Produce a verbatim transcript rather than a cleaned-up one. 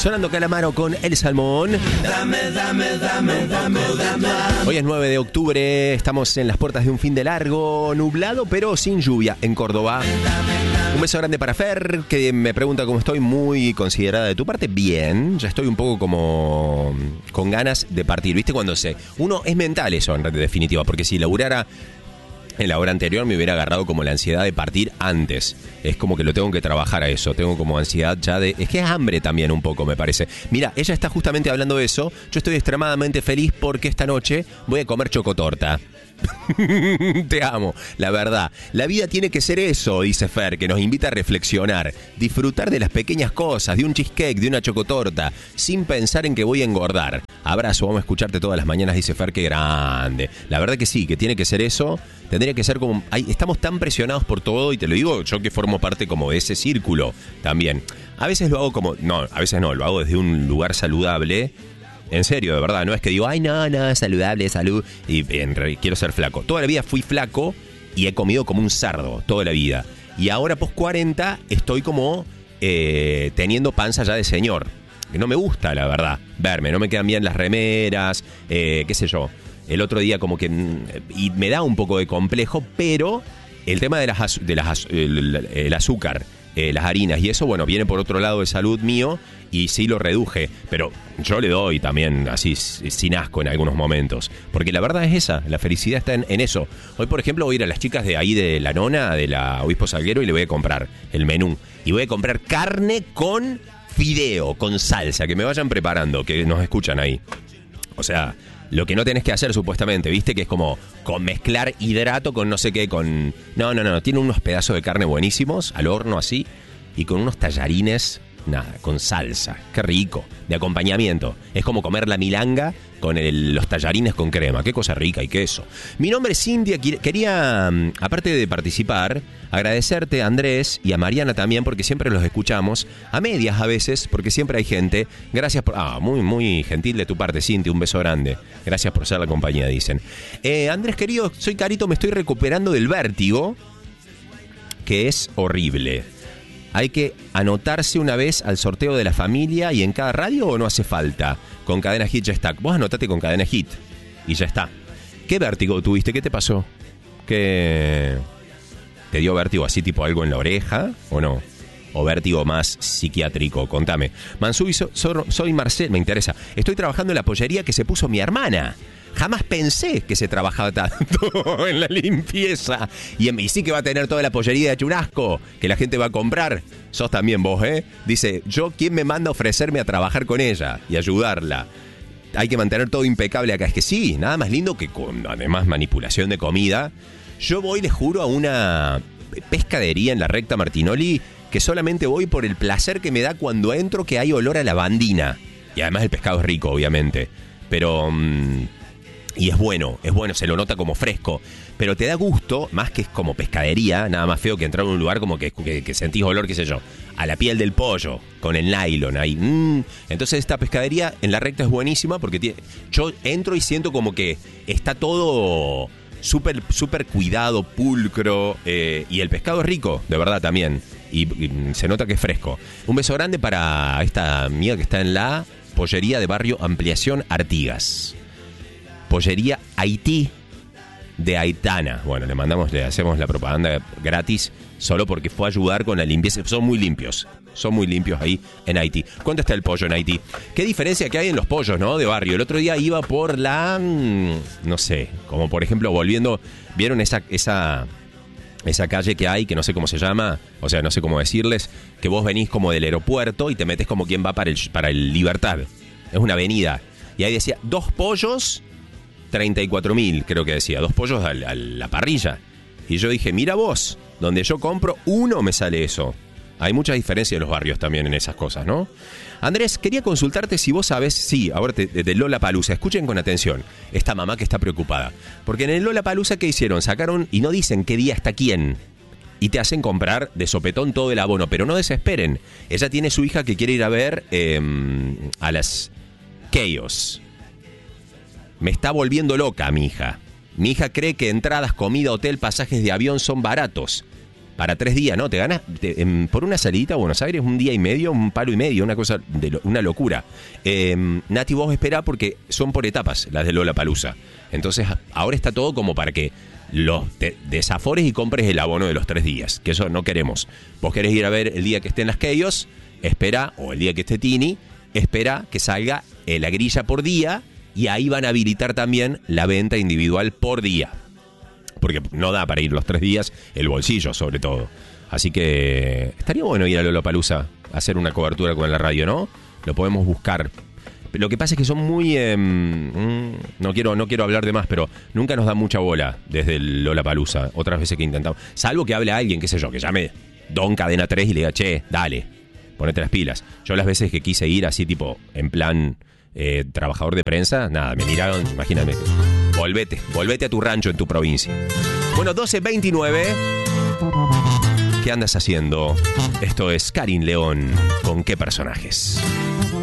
Sonando Calamaro con El Salmón. Dame, dame, dame, dame, dame. Hoy es nueve de octubre, estamos en las puertas de un fin de largo, nublado pero sin lluvia en Córdoba. Un beso grande para Fer, que me pregunta cómo estoy, muy considerada de tu parte. Bien, ya estoy un poco como con ganas de partir. ¿Viste cuando se...? Uno es mental eso, en definitiva, porque si laburara en la hora anterior me hubiera agarrado como la ansiedad de partir antes. Es como que lo tengo que trabajar a eso. Tengo como ansiedad ya de... Es que es hambre también un poco, me parece. Mira, ella está justamente hablando de eso. Yo estoy extremadamente feliz porque esta noche voy a comer chocotorta. Te amo, la verdad. La vida tiene que ser eso, dice Fer, que nos invita a reflexionar, disfrutar de las pequeñas cosas, de un cheesecake, de una chocotorta, sin pensar en que voy a engordar. Abrazo, vamos a escucharte todas las mañanas, dice Fer, qué grande. La verdad que sí, que tiene que ser eso. Tendría que ser como... Ay, estamos tan presionados por todo, y te lo digo yo que formo parte como de ese círculo también. A veces lo hago como... No, a veces no, lo hago desde un lugar saludable. En serio, de verdad, no es que digo, ay, no, no, saludable, salud, y en realidad quiero ser flaco. Toda la vida fui flaco y he comido como un cerdo, toda la vida. Y ahora, post cuarenta, estoy como eh, teniendo panza ya de señor. Que no me gusta, la verdad, verme. No me quedan bien las remeras, eh, qué sé yo. El otro día como que... Y me da un poco de complejo, pero el tema de las, de las el, el azúcar... Eh, las harinas y eso, bueno, viene por otro lado de salud mío y sí lo reduje, pero yo le doy también así sin asco en algunos momentos, porque la verdad es esa, la felicidad está en, en eso. Hoy, por ejemplo, voy a ir a las chicas de ahí de La Nona, de la Obispo Salguero, y le voy a comprar el menú, y voy a comprar carne con fideo, con salsa, que me vayan preparando, que nos escuchan ahí. O sea... Lo que no tenés que hacer, supuestamente, ¿viste? Que es como con mezclar hidrato con no sé qué, con... No, no, no, tiene unos pedazos de carne buenísimos, al horno así, y con unos tallarines, nada, con salsa, qué rico, de acompañamiento. Es como comer la milanga con el, los tallarines con crema, qué cosa rica y queso. Mi nombre es Cintia, quería, aparte de participar, agradecerte a Andrés y a Mariana también, porque siempre los escuchamos, a medias a veces, porque siempre hay gente. Gracias por... Ah, muy, muy gentil de tu parte, Cintia, un beso grande. Gracias por ser la compañía, dicen. Eh, Andrés, querido, soy Carito, me estoy recuperando del vértigo, que es horrible. ¿Hay que anotarse una vez al sorteo de la familia y en cada radio o no hace falta? Con Cadena Hit ya está. Vos anotate con Cadena Hit y ya está. ¿Qué vértigo tuviste? ¿Qué te pasó? ¿Qué te dio vértigo así tipo algo en la oreja o no? ¿O vértigo más psiquiátrico? Contame. Mansui, so, so, soy Marcel, me interesa. Estoy trabajando en la pollería que se puso mi hermana. Jamás pensé que se trabajaba tanto en la limpieza. Y, en, y sí que va a tener toda la pollería de Churrasco, que la gente va a comprar. Sos también vos, ¿eh? Dice, yo, ¿quién me manda a ofrecerme a trabajar con ella y ayudarla? Hay que mantener todo impecable acá. Es que sí, nada más lindo que con, además, manipulación de comida. Yo voy, les juro, a una pescadería en la recta Martinoli, que solamente voy por el placer que me da cuando entro, que hay olor a lavandina. Y además el pescado es rico, obviamente. Pero... Mmm, y es bueno, es bueno, se lo nota como fresco. Pero te da gusto, más que es como pescadería, nada más feo que entrar a un lugar como que, que, que sentís olor, qué sé yo, a la piel del pollo, con el nylon ahí. Mm. Entonces esta pescadería en la recta es buenísima porque tiene, yo entro y siento como que está todo súper súper cuidado, pulcro, eh, y el pescado es rico, de verdad también. Y, y se nota que es fresco. Un beso grande para esta amiga que está en la pollería de barrio Ampliación Artigas. Pollería Haití de Aitana. Bueno, le mandamos, le hacemos la propaganda gratis solo porque fue a ayudar con la limpieza. Son muy limpios, son muy limpios ahí en Haití. ¿Cuánto está el pollo en Haití? ¿Qué diferencia que hay en los pollos, no? De barrio. El otro día iba por la... No sé, como por ejemplo volviendo... ¿Vieron esa... esa esa calle que hay, que no sé cómo se llama, o sea, no sé cómo decirles, que vos venís como del aeropuerto y te metes como quien va para el, para el Libertad. Es una avenida. Y ahí decía, dos pollos... treinta y cuatro mil, creo que decía, dos pollos a, a la parrilla. Y yo dije, mira vos, donde yo compro uno me sale eso. Hay mucha diferencia en los barrios también en esas cosas, ¿no? Andrés, quería consultarte si vos sabés, sí, ahora te, de Lollapalooza, escuchen con atención, esta mamá que está preocupada. Porque en el Lollapalooza, ¿qué hicieron? Sacaron, y no dicen qué día está quién, y te hacen comprar de sopetón todo el abono, pero no desesperen. Ella tiene su hija que quiere ir a ver eh, a las Chaos. Me está volviendo loca mi hija. Mi hija cree que entradas, comida, hotel, pasajes de avión son baratos. para tres días, ¿no? Te ganas te, en, por una salida a Buenos Aires un día y medio, un palo y medio, una cosa, de lo, una locura. Eh, Nati, vos esperá porque son por etapas las de Lollapalooza. Entonces, ahora está todo como para que los te desafores y compres el abono de los tres días, que eso no queremos. Vos querés ir a ver el día que estén las Chaos, espera, o el día que esté Tini, espera que salga eh, la grilla por día, y ahí van a habilitar también la venta individual por día. Porque no da para ir los tres días, el bolsillo sobre todo. Así que estaría bueno ir a Lollapalooza a hacer una cobertura con la radio, ¿no? Lo podemos buscar. Lo que pasa es que son muy... Eh, mm, no quiero no quiero hablar de más, pero nunca nos da mucha bola desde el Lollapalooza. Otras veces que intentamos. Salvo que hable a alguien, qué sé yo, que llame Don Cadena tres y le diga, che, dale, ponete las pilas. Yo las veces que quise ir así tipo, en plan eh, trabajador de prensa, nada, me miraron, imagínate. Volvete, volvete a tu rancho en tu provincia. Bueno, doce veintinueve. ¿Qué andas haciendo? Esto es Karin León. ¿Con qué personajes?